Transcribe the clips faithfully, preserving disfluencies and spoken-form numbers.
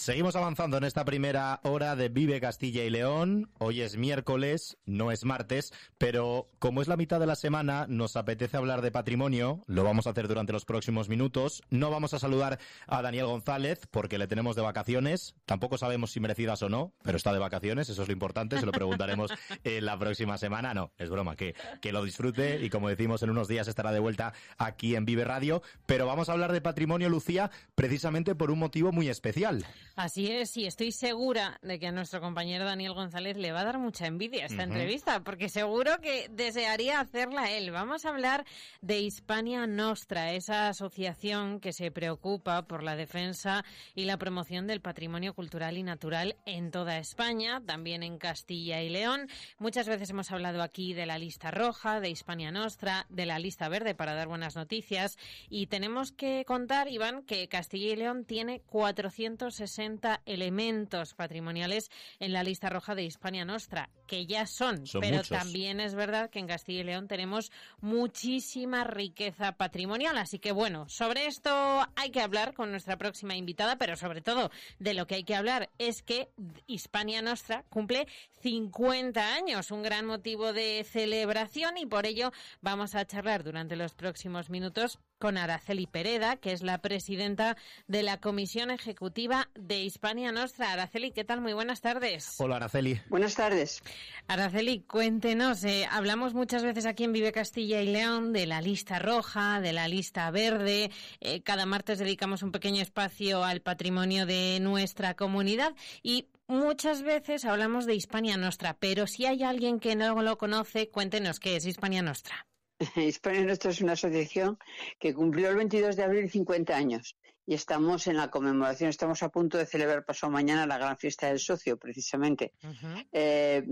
Seguimos avanzando en esta primera hora de Vive Castilla y León. Hoy es miércoles, no es martes, pero como es la mitad de la semana, nos apetece hablar de patrimonio. Lo vamos a hacer durante los próximos minutos. No vamos a saludar a Daniel González porque le tenemos de vacaciones. Tampoco sabemos si merecidas o no, pero está de vacaciones, eso es lo importante. Se lo preguntaremos en la próxima semana. No, es broma, que, que lo disfrute y como decimos, en unos días estará de vuelta aquí en Vive Radio. Pero vamos a hablar de patrimonio, Lucía, precisamente por un motivo muy especial. Así es, y estoy segura de que a nuestro compañero Daniel González le va a dar mucha envidia esta uh-huh. entrevista, porque seguro que desearía hacerla él. Vamos a hablar de Hispania Nostra, esa asociación que se preocupa por la defensa y la promoción del patrimonio cultural y natural en toda España, también en Castilla y León. Muchas veces hemos hablado aquí de la lista roja, de Hispania Nostra, de la lista verde para dar buenas noticias, y tenemos que contar, Iván, que Castilla y León tiene cuatrocientos sesenta elementos patrimoniales en la lista roja de Hispania Nostra, que ya son, son pero muchos. También es verdad que en Castilla y León tenemos muchísima riqueza patrimonial, así que bueno, sobre esto hay que hablar con nuestra próxima invitada, pero sobre todo de lo que hay que hablar es que Hispania Nostra cumple cincuenta años, un gran motivo de celebración, y por ello vamos a charlar durante los próximos minutos con Araceli Pereda, que es la presidenta de la Comisión Ejecutiva de Hispania Nostra. Araceli, ¿qué tal? Muy buenas tardes. Hola, Araceli. Buenas tardes. Araceli, cuéntenos, eh, hablamos muchas veces aquí en Vive Castilla y León de la lista roja, de la lista verde. Eh, cada martes dedicamos un pequeño espacio al patrimonio de nuestra comunidad y muchas veces hablamos de Hispania Nostra, pero si hay alguien que no lo conoce, cuéntenos qué es Hispania Nostra. Hispania Nostra es una asociación que cumplió el veintidós de abril cincuenta años y estamos en la conmemoración, estamos a punto de celebrar pasado mañana la gran fiesta del socio, precisamente. Uh-huh. Eh,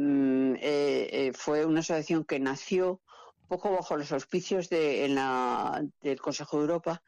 eh, eh, fue una asociación que nació poco bajo los auspicios de, en la, del Consejo de Europa,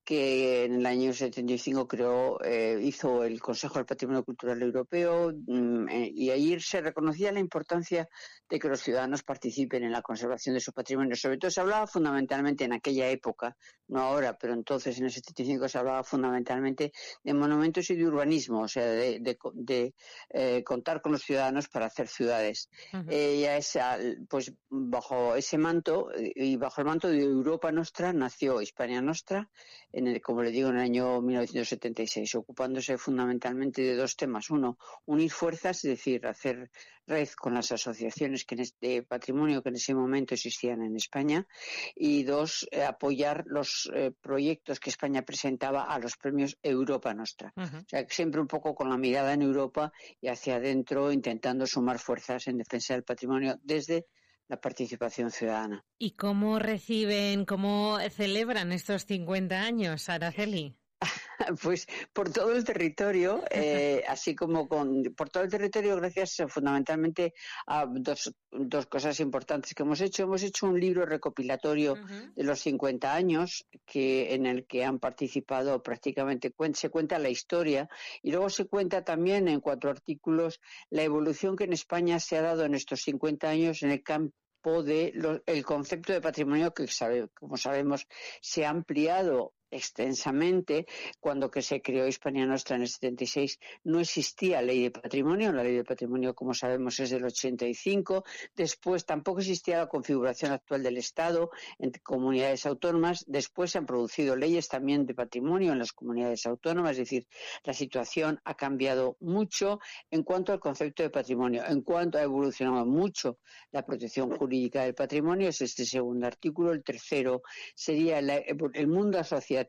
que en el año setenta y cinco creó, eh, hizo el Consejo del Patrimonio Cultural Europeo, mm, eh, y ahí se reconocía la importancia de que los ciudadanos participen en la conservación de su patrimonio. Sobre todo se hablaba fundamentalmente en aquella época, no ahora, pero entonces en el setenta y cinco se hablaba fundamentalmente de monumentos y de urbanismo, o sea, de, de, de eh, contar con los ciudadanos para hacer ciudades. Uh-huh. Eh, ya esa, pues bajo ese manto y bajo el manto de Europa Nostra nació Hispania Nostra, en el, como le digo, en el año mil novecientos setenta y seis, ocupándose fundamentalmente de dos temas. Uno, unir fuerzas, es decir, hacer red con las asociaciones que en este patrimonio que en ese momento existían en España, y dos, eh, apoyar los eh, proyectos que España presentaba a los premios Europa Nostra. Uh-huh. O sea, siempre un poco con la mirada en Europa y hacia adentro, intentando sumar fuerzas en defensa del patrimonio desde la participación ciudadana. ¿Y cómo reciben, cómo celebran estos cincuenta años, Araceli? Pues por todo el territorio, eh, así como con por todo el territorio, gracias fundamentalmente a dos, dos cosas importantes que hemos hecho. Hemos hecho un libro recopilatorio uh-huh. de los cincuenta años, que en el que han participado prácticamente, se cuenta la historia, y luego se cuenta también en cuatro artículos la evolución que en España se ha dado en estos cincuenta años en el campo de lo, el concepto de patrimonio, que sabe, como sabemos se ha ampliado extensamente. Cuando que se creó Hispania Nostra en el setenta y seis no existía ley de patrimonio, la ley de patrimonio, como sabemos, es del ochenta y cinco. Después tampoco existía la configuración actual del Estado entre comunidades autónomas. Después se han producido leyes también de patrimonio en las comunidades autónomas, es decir, la situación ha cambiado mucho en cuanto al concepto de patrimonio. En cuanto ha evolucionado mucho la protección jurídica del patrimonio, es este segundo artículo. El tercero sería la, el mundo asociativo.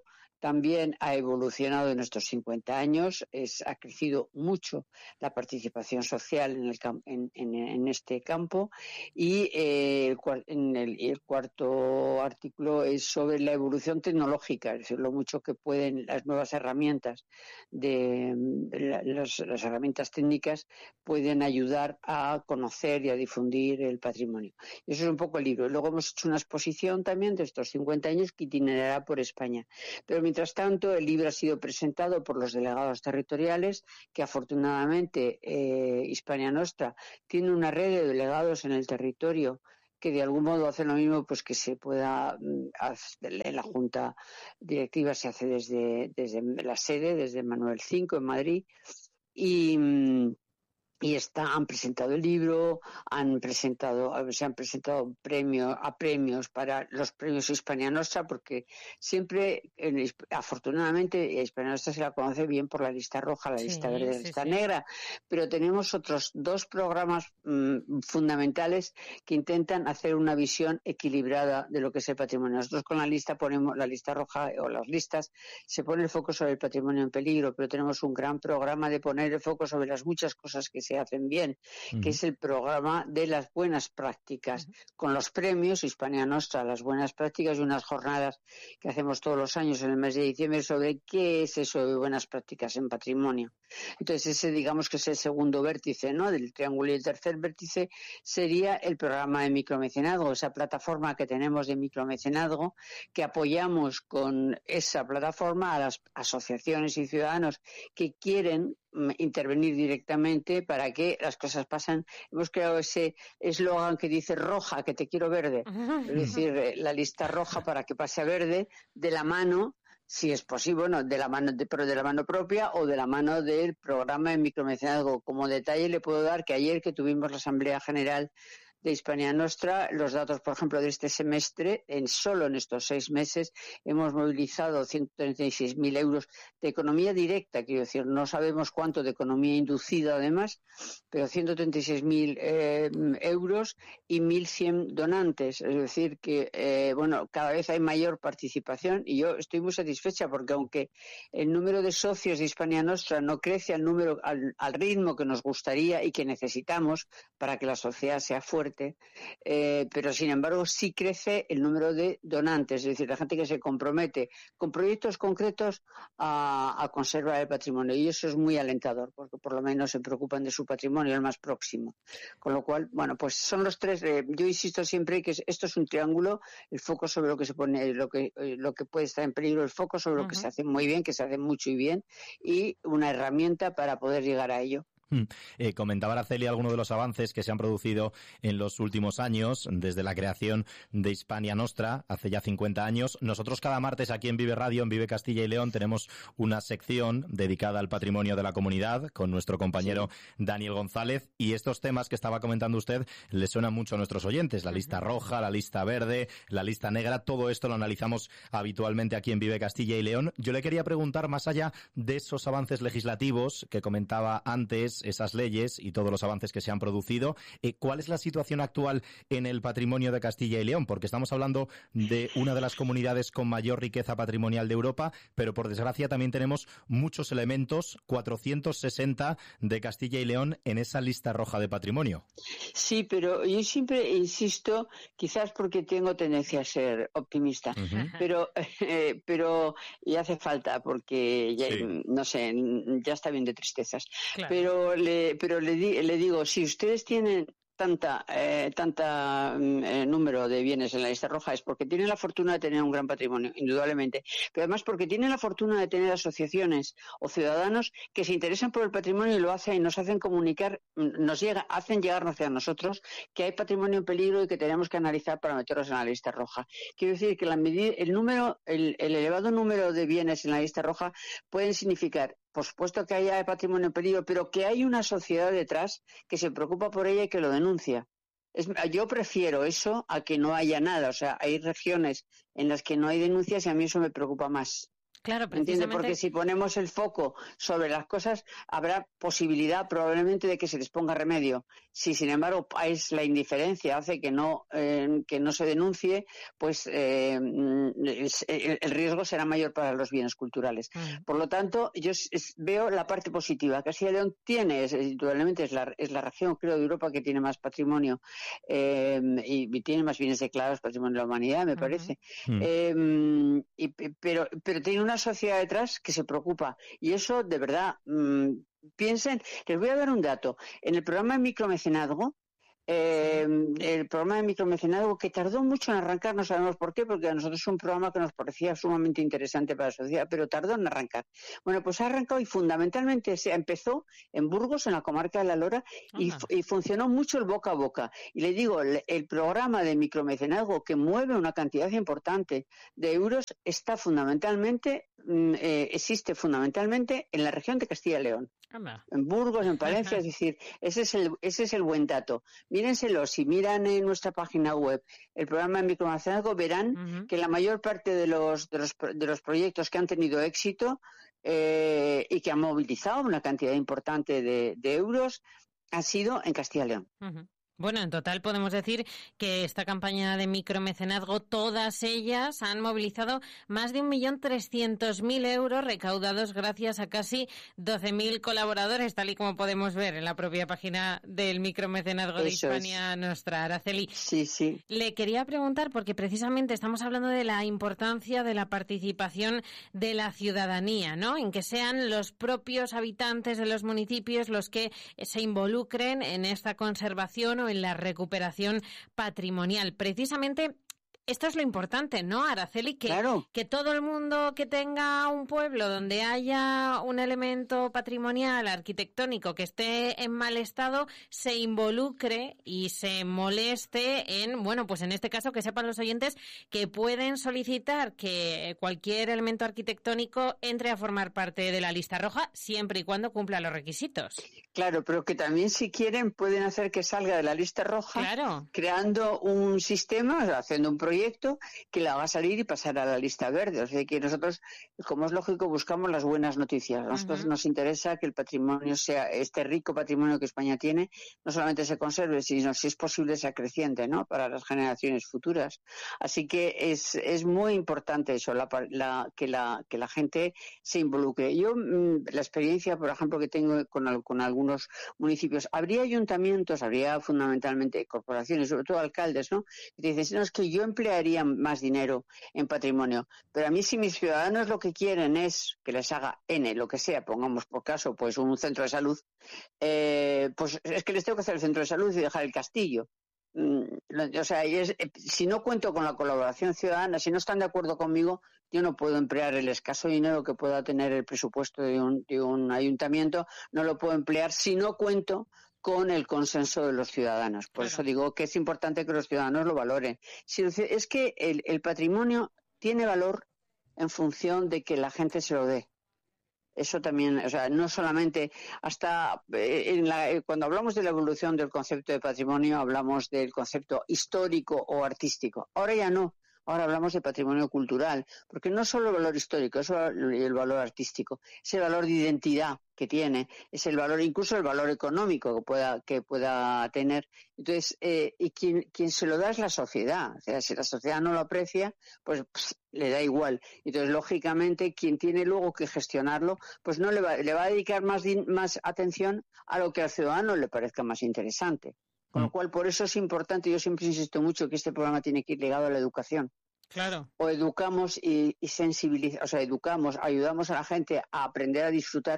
También ha evolucionado en estos cincuenta años, es, ha crecido mucho la participación social en, el, en, en, en este campo, y eh, el, en el, el cuarto artículo es sobre la evolución tecnológica, es decir, lo mucho que pueden las nuevas herramientas, de, de la, las, las herramientas técnicas pueden ayudar a conocer y a difundir el patrimonio. Eso es un poco el libro. Luego hemos hecho una exposición también de estos cincuenta años que itinerará por España. Pero mientras tanto, el libro ha sido presentado por los delegados territoriales, que afortunadamente eh, Hispania Nostra tiene una red de delegados en el territorio que de algún modo hacen lo mismo, pues que se pueda, en la Junta Directiva se hace desde, desde la sede, desde Manuel cinco en Madrid, y... Y está, han presentado el libro, han presentado, se han presentado premios a premios para los premios Hispania Nostra, porque siempre, en, afortunadamente, Hispania Nostra se la conoce bien por la lista roja, la sí, lista verde, la sí, lista sí. negra, pero tenemos otros dos programas mmm, fundamentales que intentan hacer una visión equilibrada de lo que es el patrimonio. Nosotros con la lista ponemos, la lista roja o las listas, se pone el foco sobre el patrimonio en peligro, pero tenemos un gran programa de poner el foco sobre las muchas cosas que se hacen bien, uh-huh. que es el programa de las buenas prácticas, uh-huh. con los premios Hispania Nostra, las buenas prácticas y unas jornadas que hacemos todos los años en el mes de diciembre sobre qué es eso de buenas prácticas en patrimonio. Entonces ese digamos que es el segundo vértice, ¿no?, del triángulo, y el tercer vértice sería el programa de micromecenazgo, esa plataforma que tenemos de micromecenazgo que apoyamos con esa plataforma a las asociaciones y ciudadanos que quieren intervenir directamente para que las cosas pasen. Hemos creado ese eslogan que dice roja, que te quiero verde, es decir, la lista roja para que pase a verde de la mano, si es posible, bueno, de la mano de, pero de la mano propia o de la mano del programa de micromecenazgo. Como detalle le puedo dar que ayer que tuvimos la Asamblea General de Hispania Nostra, los datos, por ejemplo, de este semestre, en solo en estos seis meses hemos movilizado ciento treinta y seis mil euros de economía directa, quiero decir, no sabemos cuánto de economía inducida además, pero ciento treinta y seis mil eh, euros y mil cien donantes, es decir, que eh, bueno, cada vez hay mayor participación y yo estoy muy satisfecha porque aunque el número de socios de Hispania Nostra no crece al número al, al ritmo que nos gustaría y que necesitamos para que la sociedad sea fuerte, Eh, pero sin embargo sí crece el número de donantes, es decir, la gente que se compromete con proyectos concretos a, a conservar el patrimonio, y eso es muy alentador porque por lo menos se preocupan de su patrimonio el más próximo, con lo cual, bueno, pues son los tres, eh, yo insisto siempre que esto es un triángulo, el foco sobre lo que se pone, lo que, eh, lo que puede estar en peligro, el foco sobre uh-huh. lo que se hace muy bien, que se hace mucho y bien, y una herramienta para poder llegar a ello. Eh, comentaba Araceli algunos de los avances que se han producido en los últimos años, desde la creación de Hispania Nostra, hace ya cincuenta años. Nosotros cada martes aquí en Vive Radio, en Vive Castilla y León, tenemos una sección dedicada al patrimonio de la comunidad con nuestro compañero sí. Daniel González, y estos temas que estaba comentando usted le suenan mucho a nuestros oyentes, la lista roja, la lista verde, la lista negra, todo esto lo analizamos habitualmente aquí en Vive Castilla y León. Yo le quería preguntar, más allá de esos avances legislativos que comentaba antes, esas leyes y todos los avances que se han producido, eh, ¿cuál es la situación actual en el patrimonio de Castilla y León? Porque estamos hablando de una de las comunidades con mayor riqueza patrimonial de Europa, pero por desgracia también tenemos muchos elementos, cuatrocientos sesenta de Castilla y León en esa lista roja de patrimonio. Sí, pero yo siempre insisto, quizás porque tengo tendencia a ser optimista, uh-huh. pero eh, pero y hace falta porque ya, sí. no sé, ya está bien de tristezas, claro. pero Le, pero le, di, le digo, si ustedes tienen tanta eh, tanta eh, número de bienes en la lista roja es porque tienen la fortuna de tener un gran patrimonio, indudablemente, pero además porque tienen la fortuna de tener asociaciones o ciudadanos que se interesan por el patrimonio y lo hacen y nos hacen comunicar, nos llega, hacen llegar hacia nosotros que hay patrimonio en peligro y que tenemos que analizar para meterlos en la lista roja. Quiero decir que la medida, el número, el, el elevado número de bienes en la lista roja pueden significar, por supuesto, que haya patrimonio en peligro, pero que hay una sociedad detrás que se preocupa por ella y que lo denuncia. Es, yo prefiero eso a que no haya nada. O sea, hay regiones en las que no hay denuncias y a mí eso me preocupa más. Claro, ¿Entiende? Porque si ponemos el foco sobre las cosas, habrá posibilidad probablemente de que se les ponga remedio. Si, sin embargo, es la indiferencia hace que no eh, que no se denuncie, pues eh, el, el riesgo será mayor para los bienes culturales. Mm. Por lo tanto, yo es, veo la parte positiva. Castilla y León tiene, es, indudablemente, es la, es la región, creo, de Europa que tiene más patrimonio eh, y, y tiene más bienes declarados patrimonio de la humanidad, me uh-huh. parece. Mm. Eh, y, pero, pero tiene una sociedad detrás que se preocupa y eso de verdad mmm, piensen, les voy a dar un dato, en el programa de micromecenazgo Eh, el programa de micromecenazgo, que tardó mucho en arrancar, no sabemos por qué, porque a nosotros es un programa que nos parecía sumamente interesante para la sociedad, pero tardó en arrancar. Bueno, pues ha arrancado y fundamentalmente se empezó en Burgos, en la comarca de La Lora, y, y funcionó mucho el boca a boca. Y le digo, el, el programa de micromecenazgo, que mueve una cantidad importante de euros, está fundamentalmente, eh, existe fundamentalmente en la región de Castilla y León. Anda. En Burgos, en Palencia, es decir, ese es el ese es el buen dato. Mírenselo, si miran en nuestra página web el programa de micromecenazgo, verán uh-huh. que la mayor parte de los de los, de los proyectos que han tenido éxito eh, y que han movilizado una cantidad importante de, de euros ha sido en Castilla y León. Uh-huh. Bueno, en total podemos decir que esta campaña de micromecenazgo, todas ellas han movilizado más de un millón trescientos mil euros recaudados gracias a casi doce mil colaboradores, tal y como podemos ver en la propia página del micromecenazgo de Hispania Nostra. Araceli, sí, sí. Le quería preguntar, porque precisamente estamos hablando de la importancia de la participación de la ciudadanía, ¿no? En que sean los propios habitantes de los municipios los que se involucren en esta conservación o en la recuperación patrimonial. Precisamente esto es lo importante, ¿no, Araceli? Que, claro. que todo el mundo que tenga un pueblo donde haya un elemento patrimonial, arquitectónico, que esté en mal estado, se involucre y se moleste en, bueno, pues en este caso que sepan los oyentes que pueden solicitar que cualquier elemento arquitectónico entre a formar parte de la lista roja, siempre y cuando cumpla los requisitos. Claro, pero que también si quieren pueden hacer que salga de la lista roja, claro. creando un sistema, o sea, haciendo un proyecto que la haga salir y pasar a la lista verde. O sea que nosotros, como es lógico, buscamos las buenas noticias. A nosotros uh-huh. nos interesa que el patrimonio sea, este rico patrimonio que España tiene, no solamente se conserve, sino si es posible sea creciente, ¿no? Para las generaciones futuras. Así que es, es muy importante eso, la, la, que, la, que la gente se involucre. Yo, la experiencia, por ejemplo, que tengo con, con algunos municipios, habría ayuntamientos, habría fundamentalmente corporaciones, sobre todo alcaldes, ¿no? Que dicen, no, es que yo emplearía más dinero en patrimonio, pero a mí si mis ciudadanos lo que quieren es que les haga N, lo que sea, pongamos por caso, pues un centro de salud, eh, pues es que les tengo que hacer el centro de salud y dejar el castillo. O sea, es, si no cuento con la colaboración ciudadana, si no están de acuerdo conmigo, yo no puedo emplear el escaso dinero que pueda tener el presupuesto de un, de un ayuntamiento, no lo puedo emplear si no cuento con el consenso de los ciudadanos. Por claro. eso digo que es importante que los ciudadanos lo valoren. Si, es que el, el patrimonio tiene valor en función de que la gente se lo dé. Eso también, o sea, no solamente hasta en la, cuando hablamos de la evolución del concepto de patrimonio, hablamos del concepto histórico o artístico. Ahora ya no. Ahora hablamos de patrimonio cultural, porque no solo el valor histórico, es el valor artístico, es el valor de identidad que tiene, es el valor, incluso el valor económico que pueda que pueda tener. Entonces, eh, y quien, quien se lo da es la sociedad. O sea, si la sociedad no lo aprecia, pues pss, le da igual. Entonces, lógicamente, quien tiene luego que gestionarlo, pues no le va, le va a dedicar más, más atención a lo que al ciudadano le parezca más interesante. Con lo cual, por eso es importante, yo siempre insisto mucho que este programa tiene que ir ligado a la educación. Claro. O educamos y, y sensibilizamos, o sea, educamos, ayudamos a la gente a aprender a disfrutar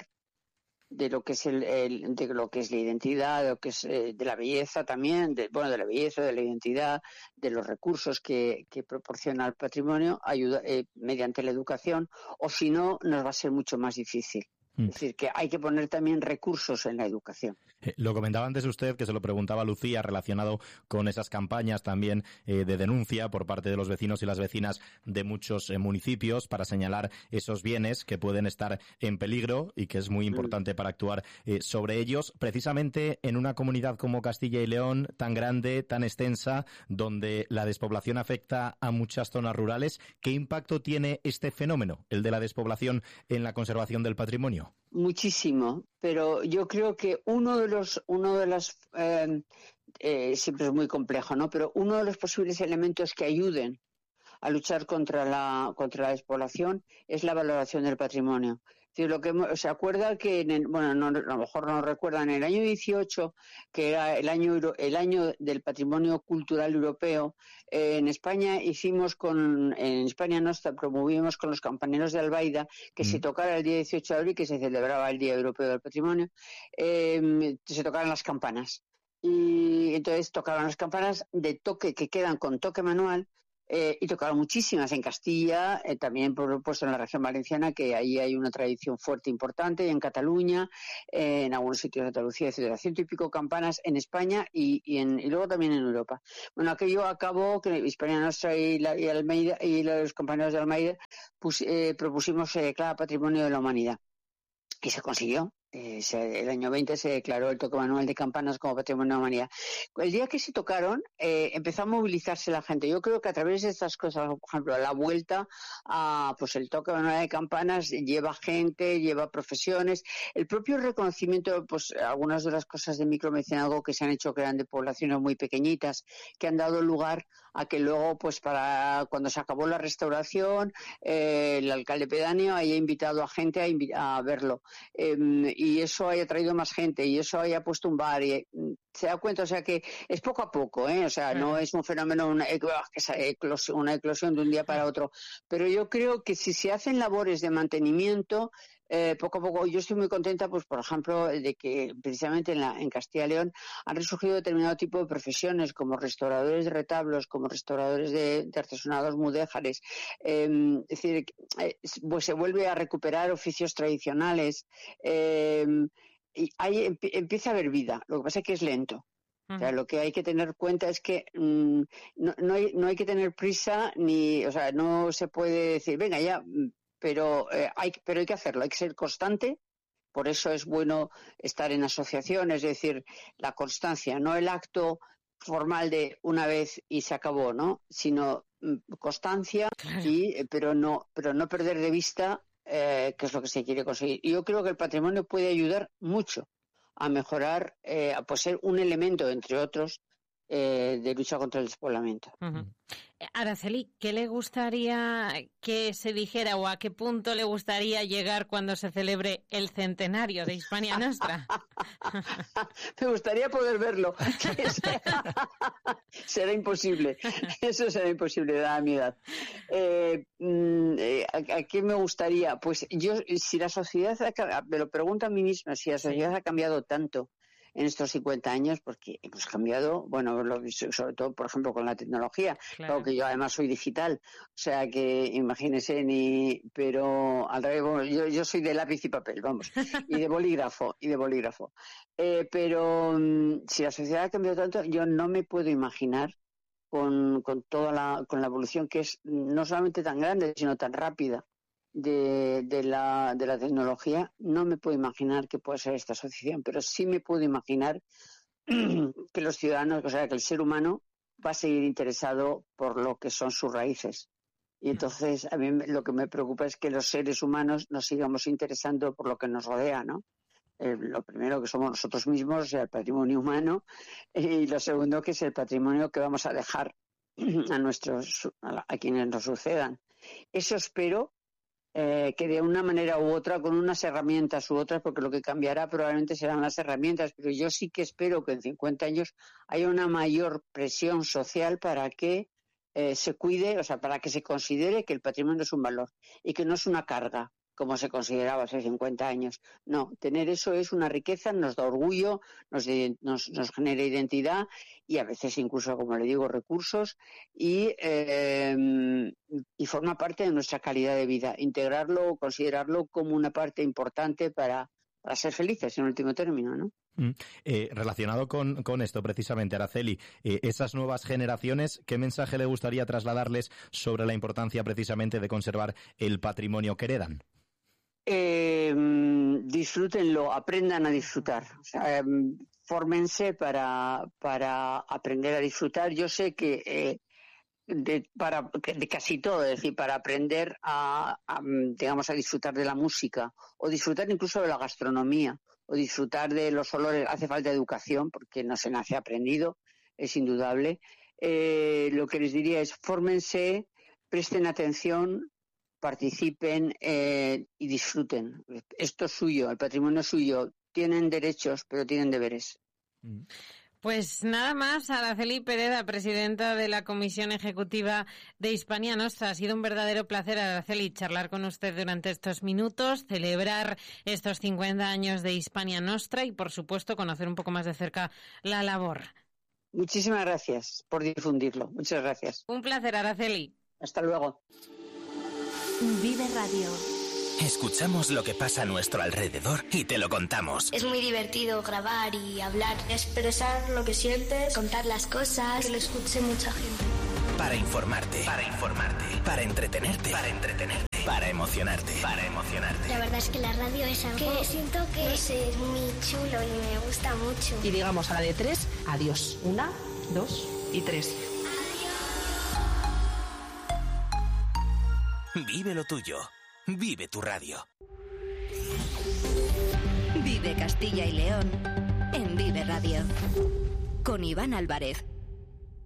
de lo que es el, el de lo que es la identidad, de lo que es eh, de la belleza también, de, bueno, de la belleza, de la identidad, de los recursos que, que proporciona el patrimonio, ayuda eh, mediante la educación, o si no, nos va a ser mucho más difícil. Es decir, que hay que poner también recursos en la educación. Eh, lo comentaba antes usted, que se lo preguntaba Lucía, relacionado con esas campañas también eh, de denuncia por parte de los vecinos y las vecinas de muchos eh, municipios para señalar esos bienes que pueden estar en peligro y que es muy importante mm. para actuar eh, sobre ellos. Precisamente en una comunidad como Castilla y León, tan grande, tan extensa, donde la despoblación afecta a muchas zonas rurales, ¿qué impacto tiene este fenómeno, el de la despoblación, en la conservación del patrimonio? Muchísimo, pero yo creo que uno de los, uno de los, eh, eh, siempre es muy complejo, ¿no? Pero uno de los posibles elementos que ayuden a luchar contra la, contra la despoblación es la valoración del patrimonio. Es decir, lo que se acuerda que, en el, bueno, no, a lo mejor no recuerdan, en el año dieciocho, que era el año, el año del patrimonio cultural europeo, eh, en España hicimos con, en España Nostra promovimos con los campaneros de Albaida que mm. se tocara el día dieciocho de abril, que se celebraba el Día Europeo del Patrimonio, eh, se tocaran las campanas. Y entonces tocaban las campanas de toque que quedan con toque manual. Eh, y tocaron muchísimas en Castilla, eh, también por supuesto en la región valenciana, que ahí hay una tradición fuerte importante, y en Cataluña, eh, en algunos sitios de Andalucía, etcétera. Ciento y pico campanas en España y, y, en, y luego también en Europa. Bueno, aquello acabó que Hispania Nostra y, la, y Almeida y los compañeros de Almeida pues, eh, propusimos eh, declarar Patrimonio de la Humanidad. Y se consiguió. Eh, se, el año veinte se declaró el toque manual de campanas como Patrimonio de la Humanidad. El día que se tocaron, eh, empezó a movilizarse la gente. Yo creo que a través de estas cosas, por ejemplo, la vuelta a pues el toque manual de campanas lleva gente, lleva profesiones. El propio reconocimiento, pues algunas de las cosas de micromecenazgo que se han hecho, que eran de poblaciones muy pequeñitas, que han dado lugar a que luego, pues para cuando se acabó la restauración, eh, el alcalde pedáneo haya invitado a gente a, invi- a verlo. Eh, y eso haya traído más gente y eso haya puesto un bar y se da cuenta, o sea que es poco a poco, ¿eh? O sea, no es un fenómeno, una eclosión, una eclosión de un día para otro, pero yo creo que si se hacen labores de mantenimiento, eh, poco a poco, yo estoy muy contenta, pues por ejemplo, de que precisamente en, la, en Castilla y León han resurgido determinado tipo de profesiones, como restauradores de retablos, como restauradores de, de artesonados mudéjares, eh, es decir, eh, pues se vuelve a recuperar oficios tradicionales, eh, y ahí empie- empieza a haber vida, lo que pasa es que es lento. O sea, lo que hay que tener cuenta es que mmm, no, no, hay, no hay que tener prisa, ni, o sea, no se puede decir, venga ya, pero, eh, hay, pero hay que hacerlo, hay que ser constante. Por eso es bueno estar en asociación, es decir, la constancia, no el acto formal de una vez y se acabó, ¿no? Sino mm, constancia, Claro. y, pero no, pero no perder de vista eh, qué es lo que se quiere conseguir. Y yo creo que el patrimonio puede ayudar mucho a mejorar, eh, a pues ser un elemento, entre otros, eh, de lucha contra el despoblamiento. Uh-huh. Araceli, ¿qué le gustaría que se dijera o a qué punto le gustaría llegar cuando se celebre el centenario de Hispania Nostra? Me gustaría poder verlo. Será imposible. Eso será imposible, dada mi edad. Eh, eh, ¿a, ¿A qué me gustaría? Pues yo, si la sociedad, ha, me lo pregunto a mí misma, si la sociedad sí. ha cambiado tanto en estos cincuenta años, porque hemos cambiado, bueno, lo, sobre todo, por ejemplo, con la tecnología, claro. Claro que yo además soy digital, o sea que imagínese, ni, pero al revés, bueno, yo, yo soy de lápiz y papel, vamos, y de bolígrafo, y de bolígrafo. Eh, pero um, si la sociedad ha cambiado tanto, yo no me puedo imaginar con, con toda la, con la evolución que es no solamente tan grande, sino tan rápida. De, de, la, de la tecnología, no me puedo imaginar que pueda ser esta asociación, pero sí me puedo imaginar que los ciudadanos, o sea, que el ser humano va a seguir interesado por lo que son sus raíces. Y entonces a mí lo que me preocupa es que los seres humanos nos sigamos interesando por lo que nos rodea, ¿no? Eh, lo primero que somos nosotros mismos, o sea, el patrimonio humano, y lo segundo que es el patrimonio que vamos a dejar a nuestros, a, a quienes nos sucedan. Eso espero. Eh, que de una manera u otra, con unas herramientas u otras, porque lo que cambiará probablemente serán las herramientas, pero yo sí que espero que en cincuenta años haya una mayor presión social para que eh, se cuide, o sea, para que se considere que el patrimonio es un valor y que no es una carga, como se consideraba hace cincuenta años. No, tener eso es una riqueza, nos da orgullo, nos, nos, nos genera identidad y a veces incluso, como le digo, recursos y, eh, y forma parte de nuestra calidad de vida. Integrarlo, considerarlo como una parte importante para, para ser felices en último término, ¿no? Mm. Eh, relacionado con, con esto precisamente, Araceli, eh, esas nuevas generaciones, ¿qué mensaje le gustaría trasladarles sobre la importancia precisamente de conservar el patrimonio que heredan? Eh, disfrútenlo, aprendan a disfrutar, o sea, eh, fórmense para, para aprender a disfrutar. Yo sé que eh, de, para, de casi todo, es decir, para aprender a, a, digamos, a disfrutar de la música o disfrutar incluso de la gastronomía o disfrutar de los olores, hace falta educación porque no se nace aprendido, es indudable. Eh, lo que les diría es fórmense, presten atención, participen eh, y disfruten. Esto es suyo, el patrimonio es suyo. Tienen derechos, pero tienen deberes. Pues Pues nada más, Araceli Pereda, presidenta de la Comisión Ejecutiva de Hispania Nostra. Ha sido un verdadero placer, Araceli, charlar con usted durante estos minutos, celebrar estos cincuenta años de Hispania Nostra y, por supuesto, conocer un poco más de cerca la labor. Muchísimas gracias por difundirlo. Muchas gracias. Un placer, Araceli. Hasta luego. Vive Radio. Escuchamos lo que pasa a nuestro alrededor y te lo contamos. Es muy divertido grabar y hablar, expresar lo que sientes, contar las cosas, que lo escuche mucha gente. Para informarte, para informarte, para entretenerte, para entretenerte, para emocionarte, para emocionarte. La verdad es que la radio es algo que siento que no sé, es muy chulo y me gusta mucho. Y digamos a la de tres, adiós. Una, dos y tres. Vive lo tuyo. Vive tu radio. Vive Castilla y León en Vive Radio. Con Iván Álvarez.